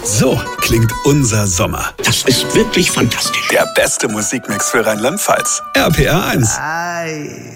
So klingt unser Sommer. Das ist wirklich fantastisch. Der beste Musikmix für Rheinland-Pfalz. RPR 1.